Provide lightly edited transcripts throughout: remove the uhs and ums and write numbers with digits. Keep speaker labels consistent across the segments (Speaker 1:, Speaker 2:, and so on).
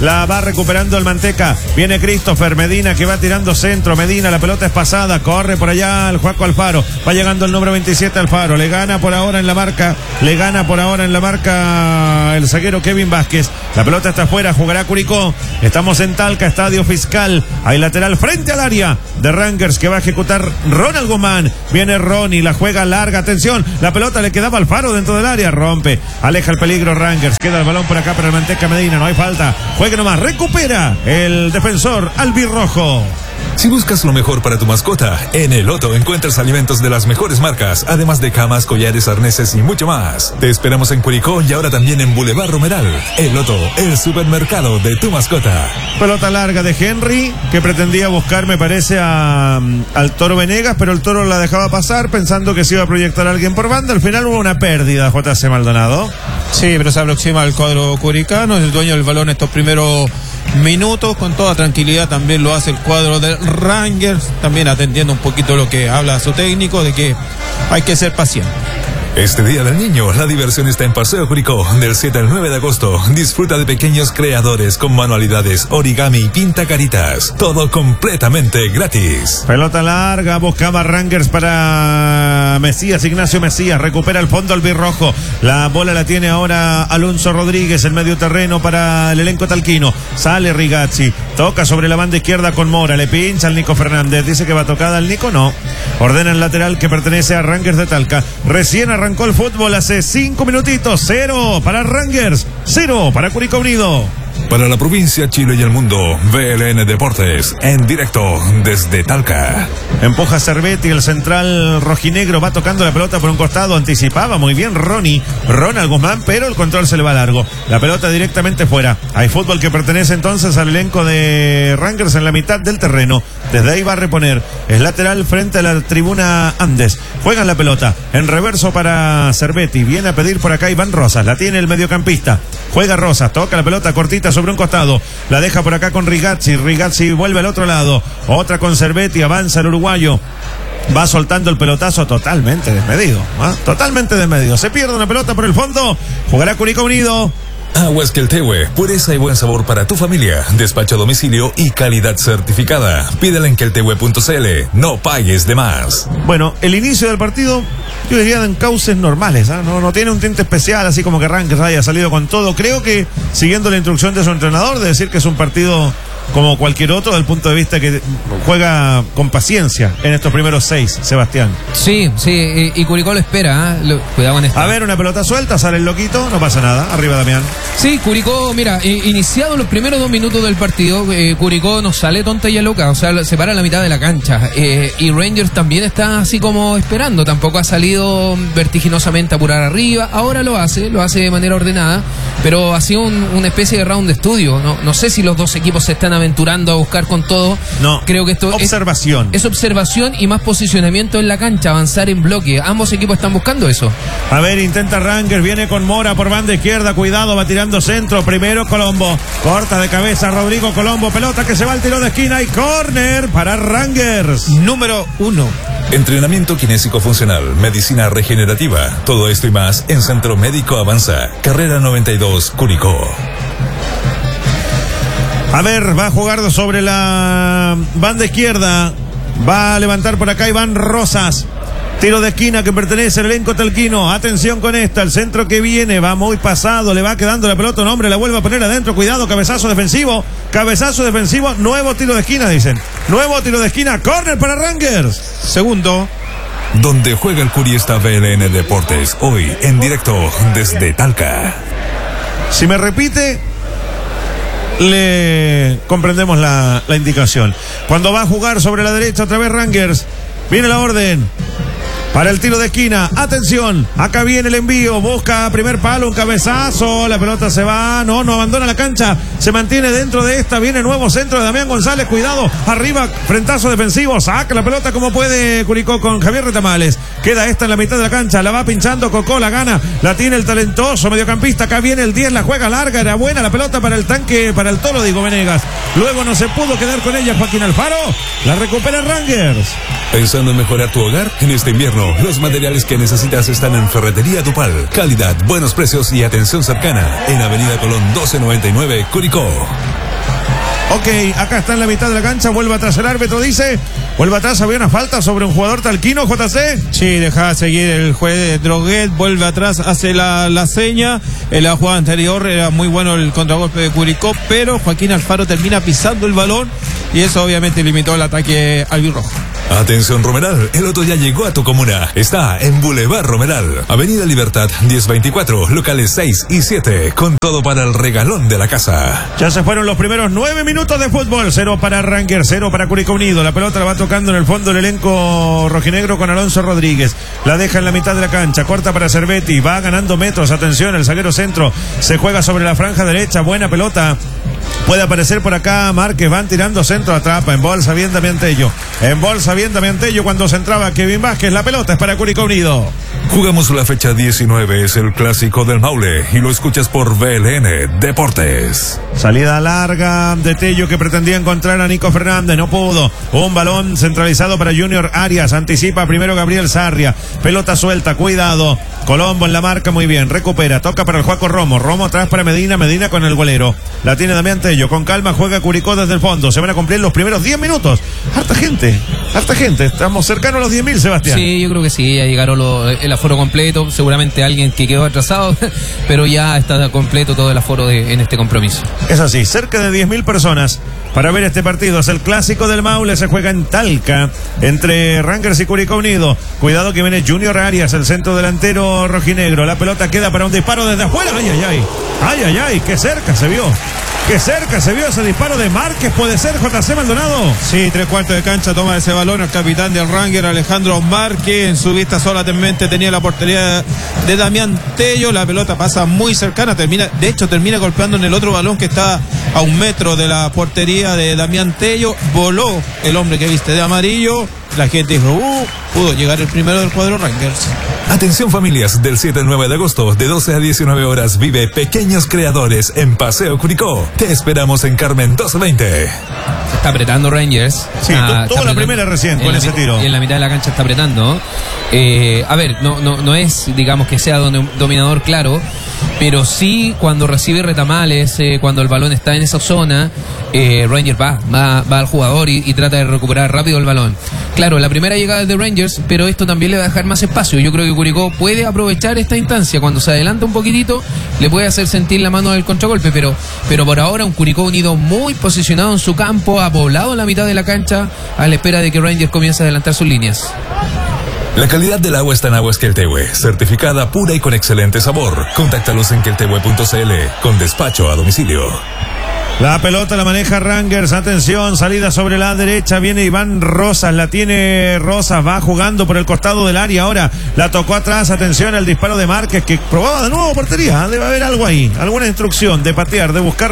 Speaker 1: La va recuperando el Manteca. Viene Christopher Medina que va tirando centro. Medina, la pelota es pasada. Corre por allá el Juaco Alfaro. Va llegando el número 27 Alfaro. Le gana por ahora en la marca. El zaguero Kevin Vázquez. La pelota está afuera. Jugará Curicó. Estamos en Talca, Estadio Fiscal. Hay lateral frente al área de Rangers que va a ejecutar Ronald Guzmán. Viene Ronnie. La juega larga. Atención. La pelota le quedaba al Alfaro dentro del área. Rompe. Aleja el peligro Rangers. Queda el balón por acá para el Manteca Medina. No hay falta. Juegue nomás. Recupera el defensor albirrojo.
Speaker 2: Si buscas lo mejor para tu mascota, en El Otto encuentras alimentos de las mejores marcas, además de camas, collares, arneses y mucho más. Te esperamos en Curicó y ahora también en Boulevard Romeral. El Otto, el supermercado de tu mascota.
Speaker 1: Pelota larga de Henry, que pretendía buscar, me parece, al Toro Venegas, pero el Toro la dejaba pasar pensando que se iba a proyectar a alguien por banda. Al final hubo una pérdida, JC Maldonado.
Speaker 3: Sí, pero se aproxima al cuadro curicano, es el dueño del balón estos primeros minutos, con toda tranquilidad también lo hace el cuadro de Rangers, también atendiendo un poquito lo que habla su técnico, de que hay que ser paciente.
Speaker 2: Este Día del Niño, la diversión está en Paseo Curicó, del 7 al 9 de agosto. Disfruta de pequeños creadores con manualidades, origami y pinta caritas. Todo completamente gratis.
Speaker 1: Pelota larga, buscaba Rangers para Mesías, Ignacio Mesías. Recupera el fondo albirrojo. La bola la tiene ahora Alonso Rodríguez, el medio terreno para el elenco talquino. Sale Rigazzi, toca sobre la banda izquierda con Mora. Le pincha al Nico Fernández. Dice que va tocada al Nico, no. Ordena el lateral que pertenece a Rangers de Talca. Recién arrancó el fútbol hace 5 minutitos. 0 para Rangers, 0 para Curicó Unido.
Speaker 2: Para la provincia, Chile y el mundo, VLN Deportes, en directo desde Talca.
Speaker 1: Empuja Cervetti, el central rojinegro va tocando la pelota por un costado, anticipaba muy bien Ronald Guzmán, pero el control se le va largo. La pelota directamente fuera. Hay fútbol que pertenece entonces al elenco de Rangers en la mitad del terreno. Desde ahí va a reponer. Es lateral frente a la tribuna Andes. Juegan la pelota en reverso para Cervetti. Viene a pedir por acá Iván Rosas. La tiene el mediocampista. Juega Rosas, toca la pelota cortita sobre un costado. La deja por acá con Rigazzi. Rigazzi vuelve al otro lado. Otra con Cervetti. Avanza el uruguayo. Va soltando el pelotazo totalmente desmedido. Totalmente desmedido. Se pierde una pelota por el fondo. Jugará Curicó Unido.
Speaker 2: Aguas Queltehue, pureza y buen sabor para tu familia. Despacho a domicilio y calidad certificada. Pídela en queltehue.cl. No pagues de más.
Speaker 1: Bueno, el inicio del partido, yo diría en cauces normales, ¿eh? No tiene un tinte especial, así como que Rangers haya salido con todo. Creo que, siguiendo la instrucción de su entrenador, de decir que es un partido como cualquier otro, del punto de vista que juega con paciencia en estos primeros 6, Sebastián.
Speaker 4: Sí, y Curicó lo espera, cuidado con esto.
Speaker 1: A ver, una pelota suelta, sale el loquito, no pasa nada, arriba Damián.
Speaker 4: Sí, Curicó, mira, iniciado los primeros 2 minutos del partido, Curicó nos sale tonta y loca, o sea, se para a la mitad de la cancha, y Rangers también está así como esperando, tampoco ha salido vertiginosamente a apurar arriba, ahora lo hace de manera ordenada, pero ha sido una especie de round de estudio, no sé si los dos equipos se están aventurando a buscar con todo.
Speaker 1: No,
Speaker 4: creo que esto
Speaker 1: observación.
Speaker 4: Es observación y más posicionamiento en la cancha, avanzar en bloque. Ambos equipos están buscando eso.
Speaker 1: A ver, intenta Rangers, viene con Mora por banda izquierda, cuidado, va tirando centro, primero Colombo, corta de cabeza Rodrigo Colombo, pelota que se va al tiro de esquina y córner para Rangers.
Speaker 3: Número 1.
Speaker 2: Entrenamiento kinésico funcional, medicina regenerativa, todo esto y más en Centro Médico Avanza, carrera 92, Curicó.
Speaker 1: A ver, va a jugar sobre la banda izquierda. Va a levantar por acá Iván Rosas. Tiro de esquina que pertenece al elenco talquino. Atención con esta, el centro que viene. Va muy pasado, le va quedando la pelota. Un hombre la vuelve a poner adentro. Cuidado, cabezazo defensivo. Cabezazo defensivo. Nuevo tiro de esquina, dicen. Nuevo tiro de esquina. Córner para Rangers.
Speaker 3: Segundo.
Speaker 2: Donde juega el Curi está VLN Deportes. Hoy en directo desde Talca.
Speaker 1: Si me repite, le comprendemos la indicación. Cuando va a jugar sobre la derecha otra vez Rangers, viene la orden para el tiro de esquina. Atención, acá viene el envío, busca primer palo, un cabezazo, la pelota se va, no abandona la cancha, se mantiene dentro de esta, viene nuevo centro de Damián González, cuidado, arriba, frentazo defensivo, saca la pelota como puede Curicó con Javier Retamales, queda esta en la mitad de la cancha, la va pinchando Cocó, la gana, la tiene el talentoso mediocampista, acá viene el 10, la juega larga, era buena la pelota para el tanque, para el Toro, digo Venegas, luego no se pudo quedar con ella Joaquín Alfaro, la recupera Rangers.
Speaker 2: ¿Pensando en mejorar tu hogar? En este invierno, los materiales que necesitas están en Ferretería Tupal. Calidad, buenos precios y atención cercana. En Avenida Colón 1299, Curicó.
Speaker 1: Ok, acá está en la mitad de la cancha, vuelve atrás el árbitro, dice, vuelve atrás, había una falta sobre un jugador talquino, JC.
Speaker 3: Sí, deja seguir el juez Droguet, vuelve atrás, hace la seña. En la jugada anterior era muy bueno el contragolpe de Curicó, pero Joaquín Alfaro termina pisando el balón y eso obviamente limitó el ataque albirrojo.
Speaker 2: Atención Romeral, el Loto ya llegó a tu comuna. Está en Boulevard Romeral, Avenida Libertad 1024, locales 6 y 7, con todo para el regalón de la casa.
Speaker 1: Ya se fueron los primeros 9 minutos de fútbol. 0 para Rangers, 0 para Curicó Unido. La pelota la va tocando en el fondo el elenco rojinegro con Alonso Rodríguez. La deja en la mitad de la cancha, corta para Cervetti, va ganando metros. Atención, el zaguero centro se juega sobre la franja derecha. Buena pelota. Puede aparecer por acá Márquez, van tirando centro, atrapa, embolsa bien Damián Tello. Embolsa bien Damián Tello cuando se entraba Kevin Vázquez. La pelota es para Curicó Unido.
Speaker 2: Jugamos la fecha 19, es el clásico del Maule y lo escuchas por VLN Deportes.
Speaker 1: Salida larga de Tello que pretendía encontrar a Nico Fernández, no pudo. Un balón centralizado para Junior Arias, anticipa primero Gabriel Sarria. Pelota suelta, cuidado. Colombo en la marca, muy bien, recupera, toca para el Juaco Romo. Romo atrás para Medina, Medina con el golero. La tiene Damián Tello, con calma juega Curicó desde el fondo. Se van a cumplir los primeros 10 minutos. Harta gente. Estamos cercanos a los 10.000, Sebastián.
Speaker 4: Sí, yo creo que sí, ya llegaron el aforo completo. Seguramente alguien que quedó atrasado, pero ya está completo todo el aforo en este compromiso.
Speaker 1: Es así, cerca de 10.000 personas para ver este partido. Es el clásico del Maule, se juega en Talca entre Rangers y Curicó Unido. Cuidado que viene Junior Arias, el centro delantero rojinegro. La pelota queda para un disparo desde afuera. Ay, qué cerca se vio. Qué cerca se vio ese disparo de Márquez. ¿Puede ser, JC Maldonado?
Speaker 3: Sí, 3/4 de cancha toma ese balón el capitán del Ranger, Alejandro Márquez. En su vista solamente tenía la portería de Damián Tello. La pelota pasa muy cercana, termina golpeando en el otro balón que está a 1 metro de la portería de Damián Tello. Voló el hombre que viste de amarillo. La gente dijo, pudo llegar el primero del cuadro Rangers.
Speaker 2: Atención familias, del 7 al 9 de agosto, de 12 a 19 horas, vive Pequeños Creadores en Paseo Curicó. Te esperamos en Carmen 1220.
Speaker 4: Está apretando Rangers.
Speaker 1: Sí, tuvo la primera recién con ese tiro.
Speaker 4: Y en la mitad de la cancha está apretando. A ver, no es, digamos, que sea dominador claro, pero sí cuando recibe retamales, cuando el balón está en esa zona, Rangers va al jugador y trata de recuperar rápido el balón. Claro, la primera llegada es de Rangers, pero esto también le va a dejar más espacio. Yo creo que Curicó puede aprovechar esta instancia. Cuando se adelanta un poquitito, le puede hacer sentir la mano del contragolpe, pero por ahora un Curicó Unido muy posicionado en su campo, apoblado en la mitad de la cancha, a la espera de que Rangers comience a adelantar sus líneas.
Speaker 2: La calidad del agua está en Aguas Queltehue, certificada pura y con excelente sabor. Contáctalos en queltehue.cl con despacho a domicilio.
Speaker 1: La pelota la maneja Rangers, atención, salida sobre la derecha, viene Iván Rosas, la tiene Rosas, va jugando por el costado del área, ahora la tocó atrás, atención al disparo de Márquez, que probaba de nuevo portería, debe haber algo ahí, alguna instrucción de patear, de buscar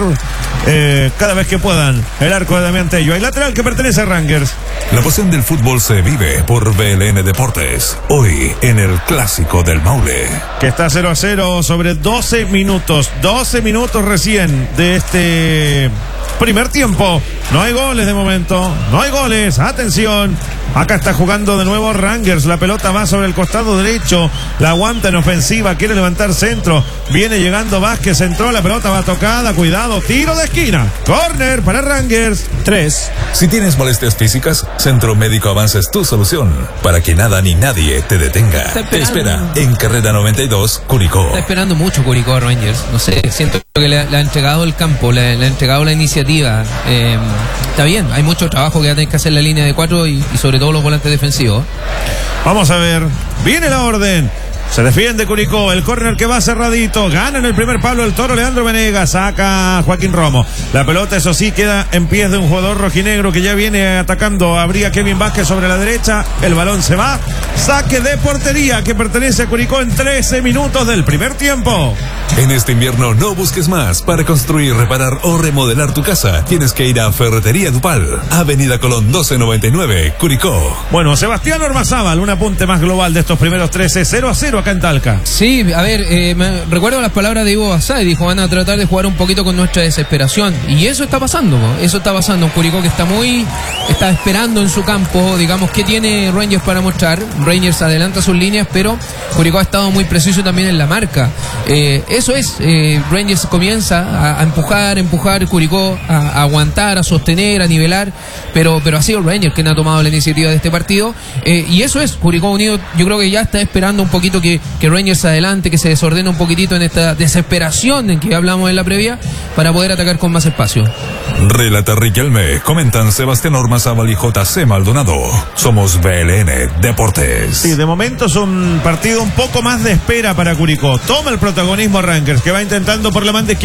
Speaker 1: cada vez que puedan el arco de Damián Tello. Hay lateral que pertenece a Rangers.
Speaker 2: La pasión del fútbol se vive por VLN Deportes, hoy en el Clásico del Maule.
Speaker 1: Que está 0-0 sobre 12 minutos recién de este primer tiempo. No hay goles de momento, no hay goles, atención. Acá está jugando de nuevo Rangers, la pelota va sobre el costado derecho, la aguanta en ofensiva, quiere levantar centro, viene llegando Vázquez, entró, la pelota va tocada, cuidado, tiro de esquina, córner para Rangers. 3.
Speaker 2: Si tienes molestias físicas, Centro Médico Avanza es tu solución, para que nada ni nadie te detenga. Te espera en Carrera 92, Curicó.
Speaker 4: Está esperando mucho Curicó a Rangers, no sé, siento que le ha entregado el campo, le ha entregado la iniciativa. Está bien, hay mucho trabajo que va a tener que hacer la línea de 4 y sobre todos los volantes defensivos.
Speaker 1: Vamos a ver, viene la orden. Se defiende Curicó, el córner que va cerradito, gana en el primer palo el Toro Leandro Venegas, saca Joaquín Romo. La pelota, eso sí, queda en pies de un jugador rojinegro que ya viene atacando. Habría Kevin Vázquez sobre la derecha, el balón se va. Saque de portería que pertenece a Curicó en 13 minutos del primer tiempo.
Speaker 2: En este invierno no busques más. Para construir, reparar o remodelar tu casa, tienes que ir a Ferretería Dupal, Avenida Colón 1299, Curicó.
Speaker 1: Bueno, Sebastián Ormazábal, un apunte más global de estos primeros 13, 0-0 acá en Talca.
Speaker 4: Sí, a ver, me recuerdo las palabras de Ivo Basay, dijo, van a tratar de jugar un poquito con nuestra desesperación, y eso está pasando, un Curicó que está esperando en su campo, digamos, que tiene Rangers para mostrar. Rangers adelanta sus líneas, pero Curicó ha estado muy preciso también en la marca. Eso es, Rangers comienza a empujar, Curicó a aguantar, a sostener, a nivelar, pero ha sido Rangers quien ha tomado la iniciativa de este partido, y eso es, Curicó Unido yo creo que ya está esperando un poquito que Rangers adelante, que se desordene un poquitito en esta desesperación en que hablamos en la previa, para poder atacar con más espacio.
Speaker 2: Relata Riquelme, comentan Sebastián Ormazábal y JC Maldonado. Somos BLN Deportes.
Speaker 1: Sí, de momento es un partido un poco más de espera para Curicó. Toma el protagonismo Rangers, que va intentando por la banda izquierda.